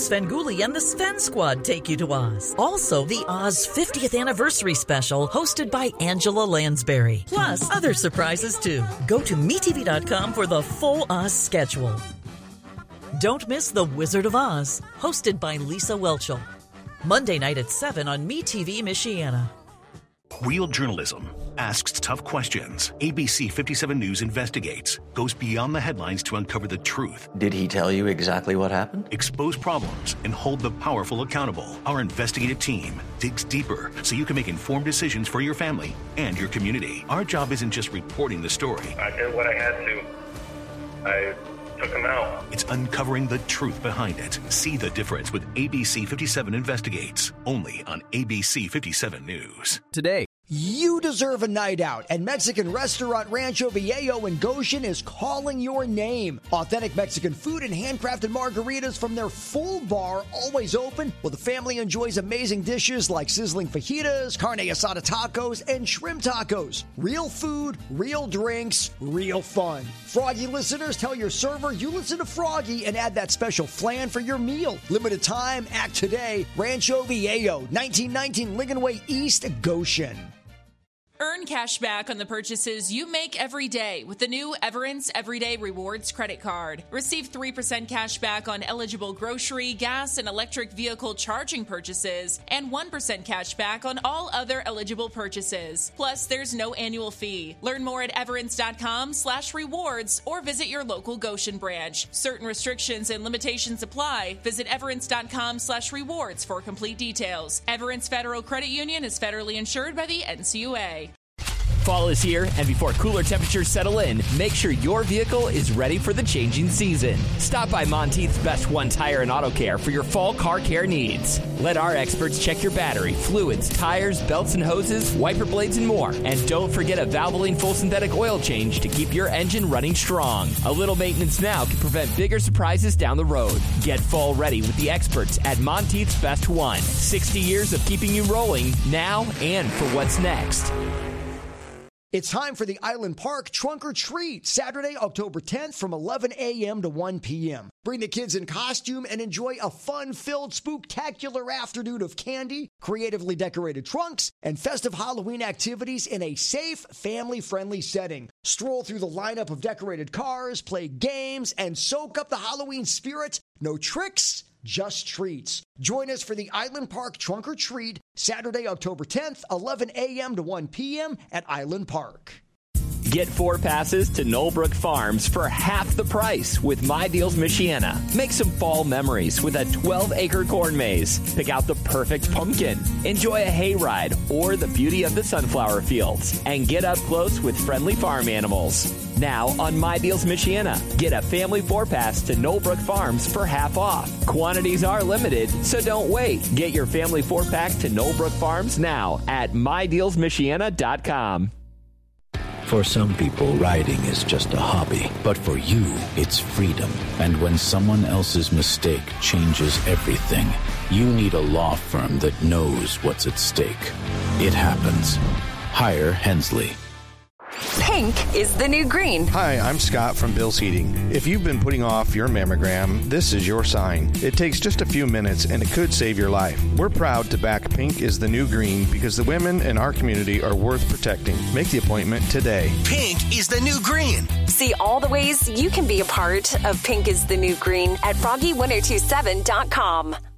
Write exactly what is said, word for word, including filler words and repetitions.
Svengoolie and the Sven Squad take you to Oz. Also, the Oz fiftieth Anniversary Special hosted by Angela Lansbury. Plus, other surprises too. Go to me T V dot com for the full Oz schedule. Don't miss The Wizard of Oz, hosted by Lisa Welchel. Monday night at seven on MeTV Michiana. Real journalism asks tough questions. A B C fifty-seven News investigates, goes beyond the headlines to uncover the truth. Did he tell you exactly what happened? Expose problems and hold the powerful accountable. Our investigative team digs deeper so you can make informed decisions for your family and your community. Our job isn't just reporting the story. I did what I had to. I took him out. It's uncovering the truth behind it. See the difference with A B C fifty-seven Investigates, only on A B C fifty-seven News. Today. You deserve a night out, and Mexican restaurant Rancho Viejo in Goshen is calling your name. Authentic Mexican food and handcrafted margaritas from their full bar, always open, while the family enjoys amazing dishes like sizzling fajitas, carne asada tacos, and shrimp tacos. Real food, real drinks, real fun. Froggy listeners, tell your server you listen to Froggy and add that special flan for your meal. Limited time, act today. Rancho Viejo, nineteen nineteen Lincoln Way East, Goshen. Earn cash back on the purchases you make every day with the new Everence Everyday Rewards credit card. Receive three percent cash back on eligible grocery, gas, and electric vehicle charging purchases, and one percent cash back on all other eligible purchases. Plus, there's no annual fee. Learn more at everence.com slash rewards or visit your local Goshen branch. Certain restrictions and limitations apply. Visit everence.com slash rewards for complete details. Everence Federal Credit Union is federally insured by the N C U A. Fall is here, and before cooler temperatures settle in, make sure your vehicle is ready for the changing season. Stop by Monteith's Best One Tire and Auto Care for your fall car care needs. Let our experts check your battery, fluids, tires, belts and hoses, wiper blades, and more. And don't forget a Valvoline full synthetic oil change to keep your engine running strong. A little maintenance now can prevent bigger surprises down the road. Get fall ready with the experts at Monteith's Best One. sixty years of keeping you rolling now and for what's next. It's time for the Island Park Trunk or Treat, Saturday, October tenth from eleven a.m. to one p.m. Bring the kids in costume and enjoy a fun-filled, spooktacular afternoon of candy, creatively decorated trunks, and festive Halloween activities in a safe, family-friendly setting. Stroll through the lineup of decorated cars, play games, and soak up the Halloween spirit. No tricks, just treats. Join us for the Island Park Trunk or Treat, Saturday, October tenth, eleven a.m. to one p.m. at Island Park. Get four passes to Knollbrook Farms for half the price with My Deals Michiana. Make some fall memories with a twelve-acre corn maze. Pick out the perfect pumpkin. Enjoy a hayride or the beauty of the sunflower fields. And get up close with friendly farm animals. Now on My Deals Michiana, get a family four-pass to Knollbrook Farms for half off. Quantities are limited, so don't wait. Get your family four-pack to Knollbrook Farms now at my deals michiana dot com. For some people, riding is just a hobby. But for you, it's freedom. And when someone else's mistake changes everything, you need a law firm that knows what's at stake. It happens. Hire Hensley. Pink is the new green. Hi, I'm Scott from Bill's Heating. If you've been putting off your mammogram, this is your sign. It takes just a few minutes and it could save your life. We're proud to back Pink is the new green because the women in our community are worth protecting. Make the appointment today. Pink is the new green. See all the ways you can be a part of Pink is the new green at froggy ten twenty-seven dot com.